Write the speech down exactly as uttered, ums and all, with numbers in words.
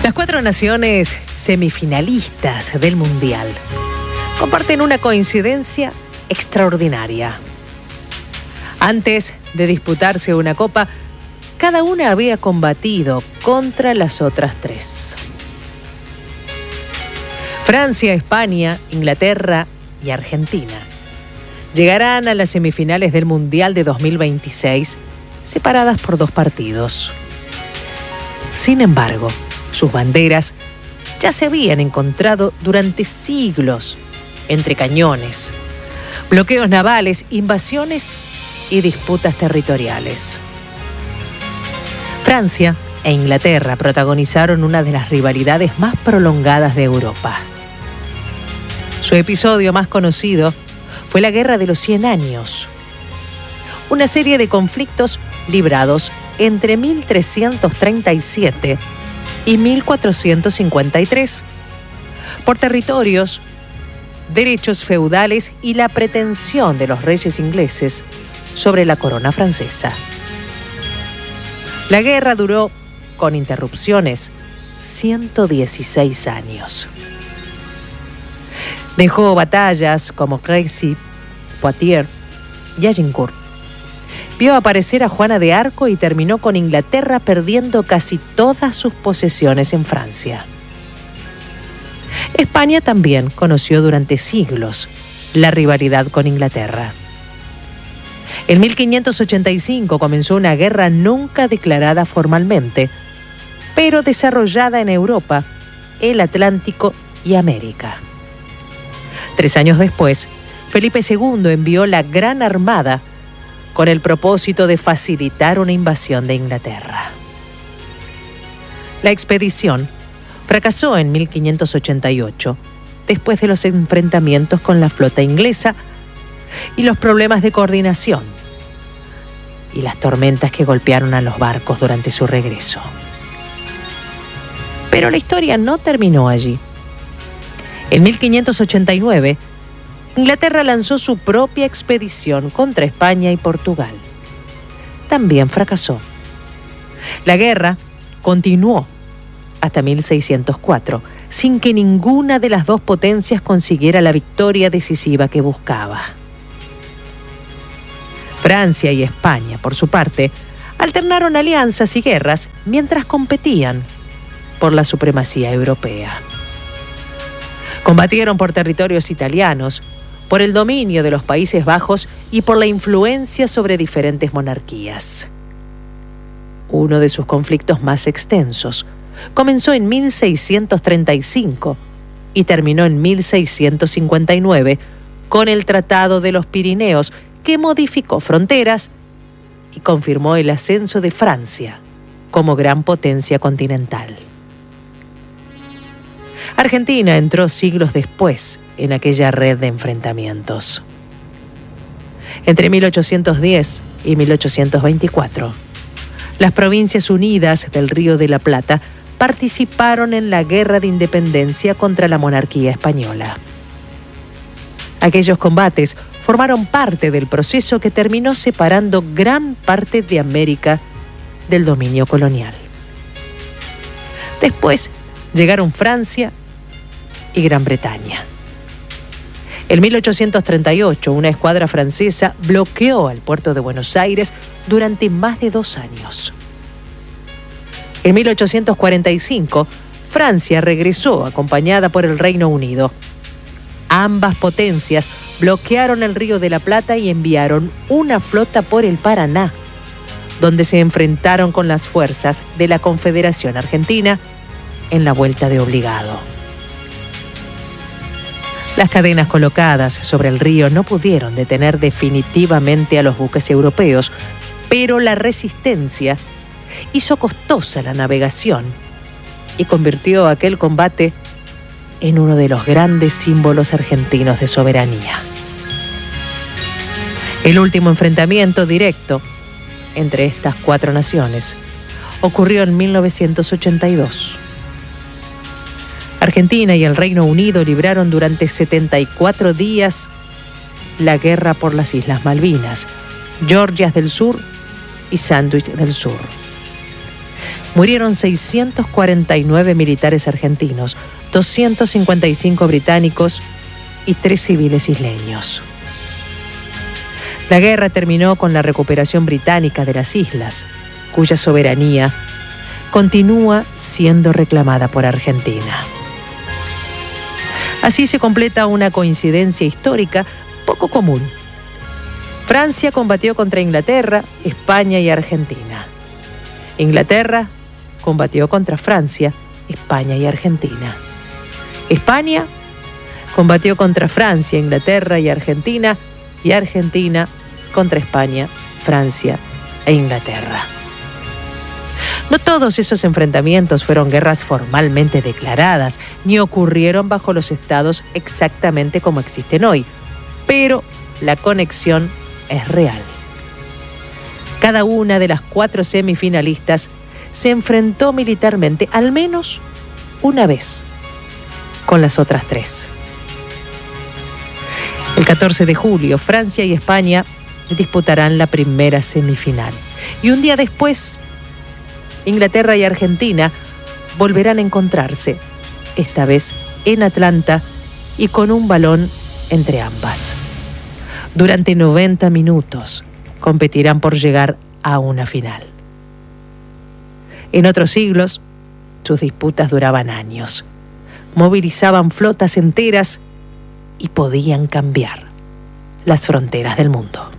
Las cuatro naciones semifinalistas del Mundial comparten una coincidencia extraordinaria. Antes de disputarse una copa, cada una había combatido contra las otras tres. Francia, España, Inglaterra y Argentina llegarán a las semifinales del Mundial de dos mil veintiséis separadas por dos partidos. Sin embargo, sus banderas ya se habían encontrado durante siglos entre cañones, bloqueos navales, invasiones y disputas territoriales. Francia e Inglaterra protagonizaron una de las rivalidades más prolongadas de Europa. Su episodio más conocido fue la Guerra de los Cien Años, una serie de conflictos librados entre mil trescientos treinta y siete y mil cuatrocientos cincuenta y tres por territorios, derechos feudales y la pretensión de los reyes ingleses sobre la corona francesa. La guerra duró, con interrupciones, ciento dieciséis años. Dejó batallas como Crécy, Poitiers y Agincourt. Vio aparecer a Juana de Arco y terminó con Inglaterra perdiendo casi todas sus posesiones en Francia. España también conoció durante siglos la rivalidad con Inglaterra. En mil quinientos ochenta y cinco comenzó una guerra nunca declarada formalmente, pero desarrollada en Europa, el Atlántico y América. Tres años después, Felipe segundo envió la Gran Armada con el propósito de facilitar una invasión de Inglaterra. La expedición fracasó en mil quinientos ochenta y ocho, después de los enfrentamientos con la flota inglesa y los problemas de coordinación y las tormentas que golpearon a los barcos durante su regreso. Pero la historia no terminó allí. En mil quinientos ochenta y nueve, Inglaterra lanzó su propia expedición contra España y Portugal. También fracasó. La guerra continuó hasta mil seiscientos cuatro, sin que ninguna de las dos potencias consiguiera la victoria decisiva que buscaba. Francia y España, por su parte, alternaron alianzas y guerras mientras competían por la supremacía europea. Combatieron por territorios italianos, por el dominio de los Países Bajos y por la influencia sobre diferentes monarquías. Uno de sus conflictos más extensos comenzó en mil seiscientos treinta y cinco y terminó en mil seiscientos cincuenta y nueve con el Tratado de los Pirineos, que modificó fronteras y confirmó el ascenso de Francia como gran potencia continental. Argentina entró siglos después en aquella red de enfrentamientos. Entre mil ochocientos diez y mil ochocientos veinticuatro, las Provincias Unidas del Río de la Plata participaron en la Guerra de Independencia contra la monarquía española. Aquellos combates formaron parte del proceso que terminó separando gran parte de América del dominio colonial. Después llegaron Francia y Gran Bretaña. En mil ochocientos treinta y ocho, una escuadra francesa bloqueó el puerto de Buenos Aires durante más de dos años. En mil ochocientos cuarenta y cinco, Francia regresó acompañada por el Reino Unido. Ambas potencias bloquearon el Río de la Plata y enviaron una flota por el Paraná, donde se enfrentaron con las fuerzas de la Confederación Argentina en la Vuelta de Obligado. Las cadenas colocadas sobre el río no pudieron detener definitivamente a los buques europeos, pero la resistencia hizo costosa la navegación y convirtió aquel combate en uno de los grandes símbolos argentinos de soberanía. El último enfrentamiento directo entre estas cuatro naciones ocurrió en mil novecientos ochenta y dos. Argentina y el Reino Unido libraron durante setenta y cuatro días la guerra por las Islas Malvinas, Georgias del Sur y Sandwich del Sur. Murieron seiscientos cuarenta y nueve militares argentinos, doscientos cincuenta y cinco británicos y tres civiles isleños. La guerra terminó con la recuperación británica de las islas, cuya soberanía continúa siendo reclamada por Argentina. Así se completa una coincidencia histórica poco común. Francia combatió contra Inglaterra, España y Argentina. Inglaterra combatió contra Francia, España y Argentina. España combatió contra Francia, Inglaterra y Argentina, y Argentina contra España, Francia e Inglaterra. No todos esos enfrentamientos fueron guerras formalmente declaradas, ni ocurrieron bajo los estados exactamente como existen hoy, pero la conexión es real. Cada una de las cuatro semifinalistas se enfrentó militarmente al menos una vez con las otras tres. El catorce de julio, Francia y España disputarán la primera semifinal. Y un día después, Inglaterra y Argentina volverán a encontrarse, esta vez en Atlanta y con un balón entre ambas. Durante noventa minutos competirán por llegar a una final. En otros siglos, sus disputas duraban años, movilizaban flotas enteras y podían cambiar las fronteras del mundo.